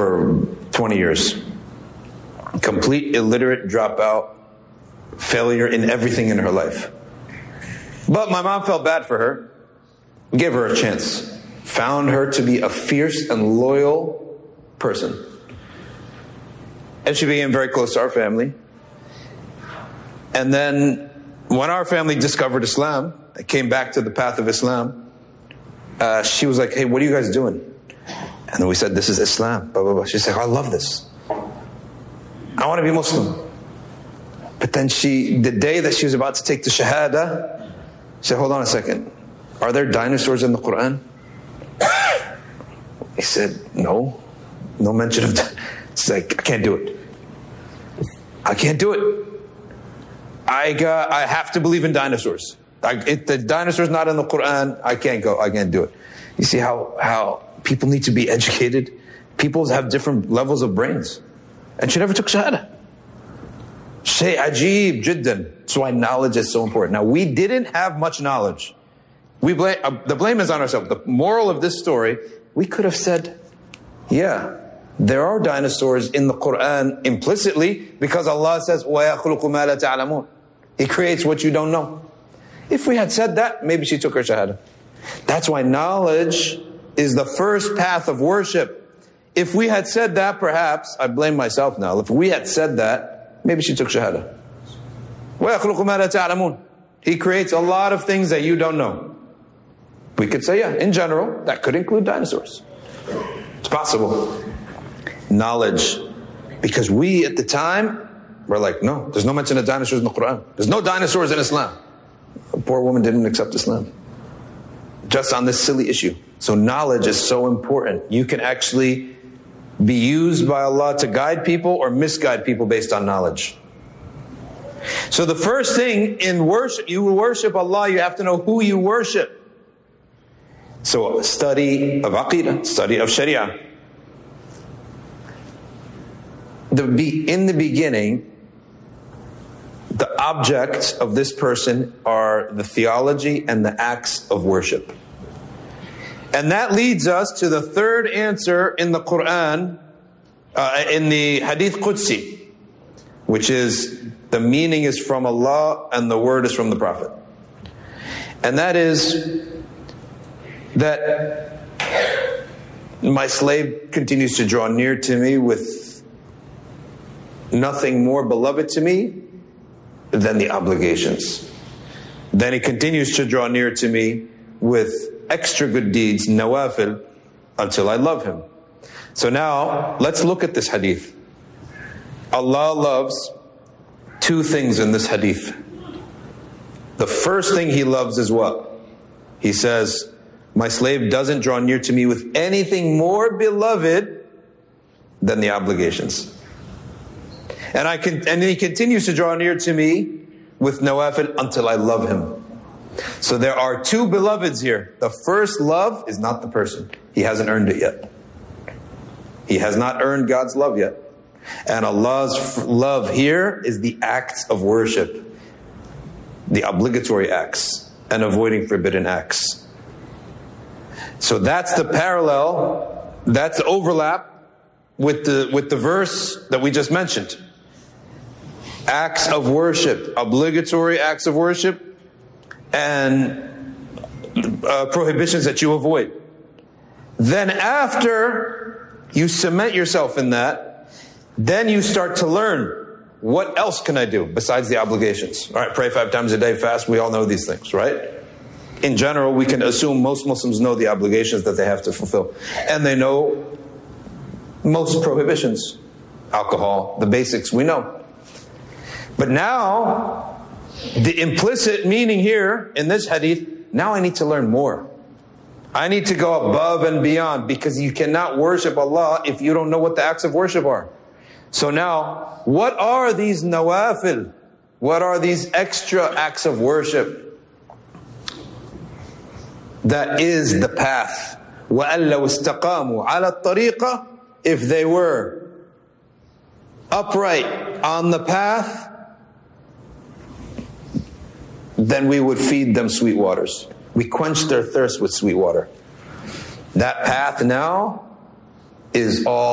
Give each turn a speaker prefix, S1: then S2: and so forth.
S1: for 20 years. Complete illiterate, dropout, failure in everything in her life. But my mom felt bad for her, gave her a chance, found her to be a fierce and loyal person. And she became very close to our family. And then when our family discovered Islam, came back to the path of Islam, she was like, hey, what are you guys doing? And then we said, this is Islam. Blah, blah, blah. She said, I love this. I want to be Muslim. But then the day that she was about to take the Shahada, she said, hold on a second. Are there dinosaurs in the Quran? He said, no. No mention of that. She's like, I can't do it. I can't do it. I have to believe in dinosaurs. If the dinosaur's not in the Quran, I can't go. I can't do it. You see how people need to be educated? People have different levels of brains. And she never took Shahada. Shay ajib jiddan. That's why knowledge is so important. Now, we didn't have much knowledge. The blame is on ourselves. The moral of this story, we could have said, yeah, there are dinosaurs in the Quran implicitly because Allah says, وَيَخْلُقُ مَا لَا تَعْلَمُونَ. He creates what you don't know. If we had said that, maybe she took her Shahada. That's why knowledge is the first path of worship. If we had said that, perhaps, I blame myself now, if we had said that, maybe she took Shahada. وَيَخْلُقُ مَا لَا تَعْلَمُونَ. He creates a lot of things that you don't know. We could say, yeah, in general, that could include dinosaurs. It's possible. Knowledge. Because we, at the time, were like, no, there's no mention of dinosaurs in the Quran. There's no dinosaurs in Islam. A poor woman didn't accept Islam. Just on this silly issue. So knowledge is so important. You can actually be used by Allah to guide people or misguide people based on knowledge. So the first thing in worship, you worship Allah, you have to know who you worship. So study of Aqidah, study of Sharia. In the beginning, the objects of this person are the theology and the acts of worship. And that leads us to the third answer in the Quran, in the Hadith Qudsi, which is the meaning is from Allah and the word is from the Prophet. And that is that my slave continues to draw near to me with nothing more beloved to me than the obligations. Then he continues to draw near to me with extra good deeds, nawafil, until I love him. So now, let's look at this hadith. Allah loves two things in this hadith. The first thing He loves is what? He says, my slave doesn't draw near to me with anything more beloved than the obligations. And He continues to draw near to me with nawafil until I love him. So there are two beloveds here. The first love is not the person. He hasn't earned it yet. He has not earned God's love yet. And Allah's love here is the acts of worship, the obligatory acts, and avoiding forbidden acts. So that's the parallel, that's the overlap with the verse that we just mentioned. Acts of worship, obligatory acts of worship, and prohibitions that you avoid. Then after you cement yourself in that, then you start to learn, what else can I do besides the obligations? All right, pray 5 times a day, fast, we all know these things, right? In general, we can assume most Muslims know the obligations that they have to fulfill. And they know most prohibitions. Alcohol, the basics, we know. But now, the implicit meaning here in this hadith, now I need to learn more. I need to go above and beyond, because you cannot worship Allah if you don't know what the acts of worship are. So now, what are these nawafil? What are these extra acts of worship? That is the path. وَأَن لَوْ اسْتَقَامُوا عَلَى الطَّرِيقَةِ. If they were upright on the path, then we would feed them sweet waters. We quench their thirst with sweet water. That path now is all